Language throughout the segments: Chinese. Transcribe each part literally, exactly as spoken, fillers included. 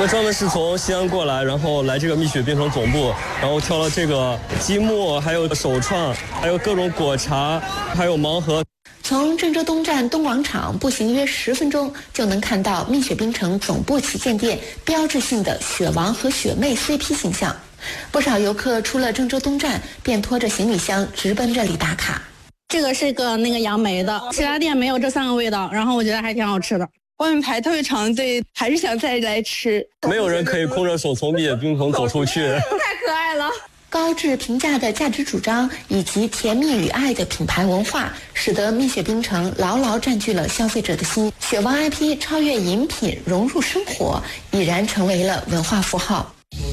们专门是从西安过来，然后来这个蜜雪冰城总部，然后挑了这个积木，还有手串，还有各种果茶，还有盲盒。 从郑州东站东广场步行约十分钟就能看到蜜雪冰城总部旗舰店标志性的雪王和雪妹 C P 形象。不少游客出了郑州东站，便拖着行李箱直奔这里打卡。 这个是个那个杨梅的，其他店没有这三个味道，然后我觉得还挺好吃的。 外面排特别长队，还是想再来吃。 没有人可以空着手从蜜雪冰城走出去， 太可爱了。 高质评价的价值主张以及甜蜜与爱的品牌文化，使得蜜雪冰城牢牢占据了消费者的心。雪王 I P 超越饮品，融入生活，已然成为了文化符号。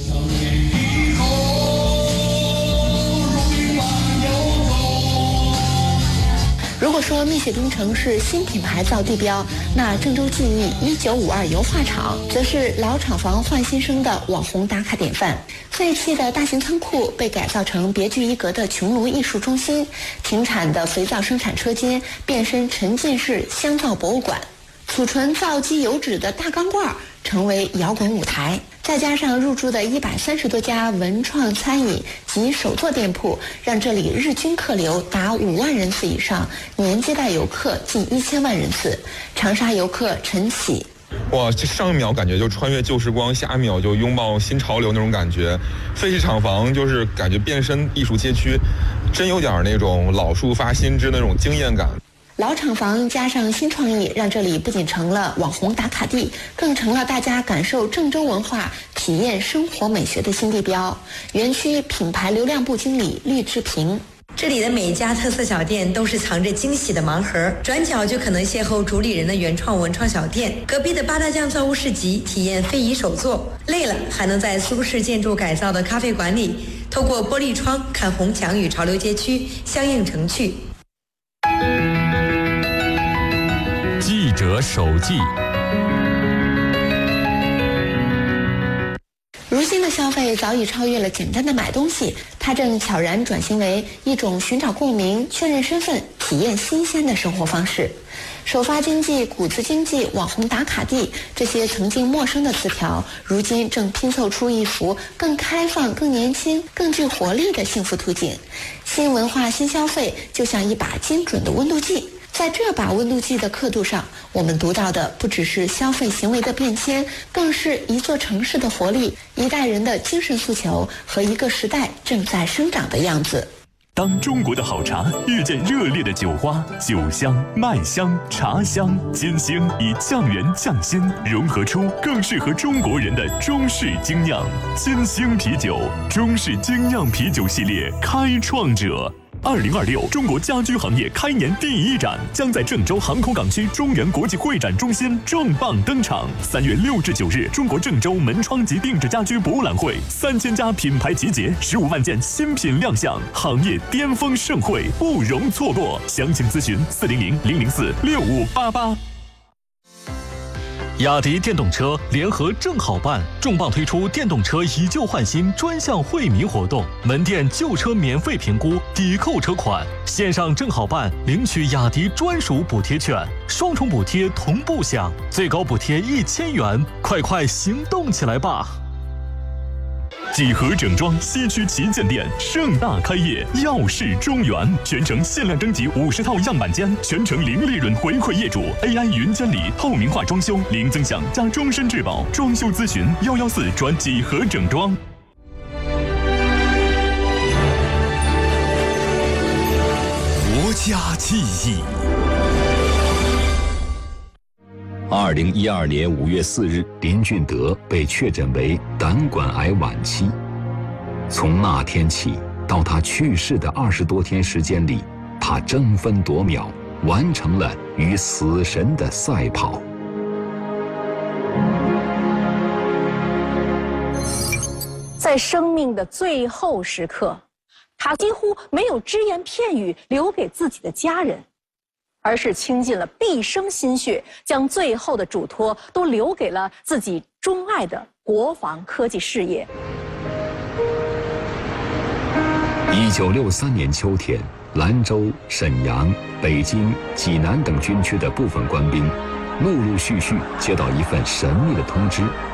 如果说蜜雪冰城是新品牌造地标，那郑州记忆一九五二油画厂则是老厂房换新生的网红打卡典范。废弃的大型仓库被改造成别具一格的穹庐艺术中心，停产的肥皂生产车间变身沉浸式香皂博物馆，储存皂基油脂的大钢罐成为摇滚舞台。再加上入驻的一百三十多家文创餐饮及手作店铺，让这里日均客流达五万人次以上，年接待游客近一千万人次。长沙游客陈喜： 哇，这上一秒感觉就穿越旧时光，下一秒就拥抱新潮流那种感觉。废弃厂房就是感觉变身艺术街区，真有点那种老树发新枝那种惊艳感。 老厂房加上新创意，让这里不仅成了网红打卡地，更成了大家感受郑州文化、体验生活美学的新地标。园区品牌流量部经理绿志平： 这里的每一家特色小店都是藏着惊喜的盲盒，转角就可能邂逅主理人的原创文创小店，隔壁的八大酱造物市集体验非遗手作，累了还能在苏式建筑改造的咖啡馆里，透过玻璃窗看红墙与潮流街区相映成趣。 记者手记。 如今的消费早已超越了简单的买东西，它正悄然转型为一种寻找共鸣、确认身份、体验新鲜的生活方式。首发经济、谷子经济、网红打卡地，这些曾经陌生的词条，如今正拼凑出一幅更开放、更年轻、更具活力的幸福图景。新文化、新消费，就像一把精准的温度计。在这把温度计的刻度上，我们读到的不只是消费行为的变迁，更是一座城市的活力、一代人的精神诉求和一个时代正在生长的样子。 当中国的好茶遇见热烈的酒花，酒香、麦香、茶香，金星以匠人匠心，融合出更适合中国人的中式精酿。金星啤酒，中式精酿啤酒系列开创者。二零二六中国家居行业开年第一展将在郑州航空港区中原国际会展中心重磅登场。三月六至九日，中国郑州门窗及定制家居博览会，三千家品牌集结，十五万件新品亮相，行业巅峰盛会不容错过。详情咨询四零零零零四六五八八。雅迪电动车联合正好办重磅推出电动车以旧换新专项惠民活动，门店旧车免费评估，抵扣车款，线上正好办领取雅迪专属补贴券，双重补贴同步享，最高补贴一千元，快快行动起来吧！几何整装西区旗舰店盛大开业，耀世中原，全程限量征集五十套样板间，全程零利润回馈业主 ，A I 云监理，透明化装修，零增享加终身质保，装修咨询幺幺四转几何整装。 国家记忆。 二零一二年五月四日，林俊德被确诊为胆管癌晚期。从那天起到他去世的二十多天时间里，他争分夺秒完成了与死神的赛跑。 在生命的最后时刻，他几乎没有只言片语留给自己的家人，而是倾尽了毕生心血，将最后的嘱托都留给了自己钟爱的国防科技事业。 一九六三年秋天，兰州、沈阳、北京、济南等军区的部分官兵陆陆续续接到一份神秘的通知，